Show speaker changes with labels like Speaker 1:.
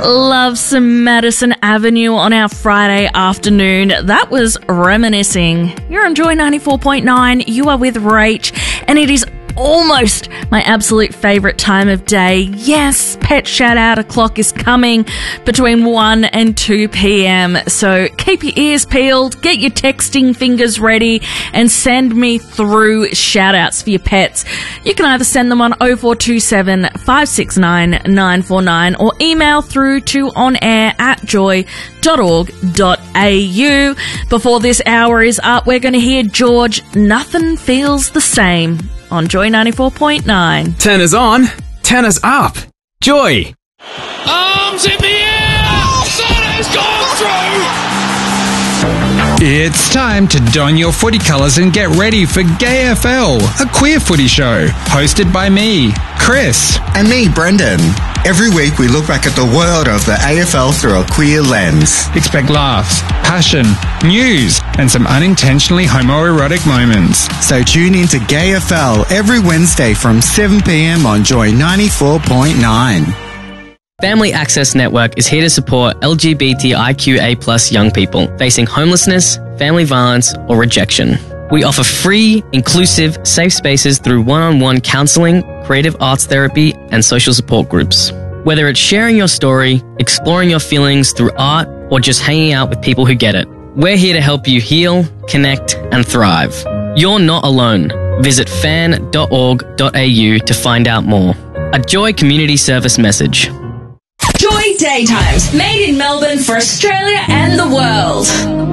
Speaker 1: Love some Madison Avenue on our Friday afternoon. That was reminiscing. You're on Joy 94.9. You are with Rach, and it is almost my absolute favourite time of day. Yes, pet shout out o'clock is coming between 1 and 2 p.m. So keep your ears peeled, get your texting fingers ready, and send me through shout outs for your pets. You can either send them on 0427 569 949 or email through to onair@joy.org.au. Before this hour is up, we're going to hear George, Nothing Feels the Same, on Joy 94.9.
Speaker 2: Tenors on, tenors up. Joy.
Speaker 3: Arms in the air! That has gone through!
Speaker 4: It's time to don your footy colours and get ready for GayFL, a queer footy show, hosted by me, Chris.
Speaker 5: And me, Brendan. Every week we look back at the world of the AFL through a queer lens.
Speaker 4: Expect laughs, passion, news, and some unintentionally homoerotic moments.
Speaker 5: So tune in to GayFL every Wednesday from 7 p.m. on Joy 94.9.
Speaker 6: Family Access Network is here to support LGBTIQA+ young people facing homelessness, family violence, or rejection. We offer free, inclusive, safe spaces through one-on-one counselling, creative arts therapy, and social support groups. Whether it's sharing your story, exploring your feelings through art, or just hanging out with people who get it, we're here to help you heal, connect, and thrive. You're not alone. Visit fan.org.au to find out more. A Joy Community Service message.
Speaker 7: Joy Daytimes, made in Melbourne for Australia and the world.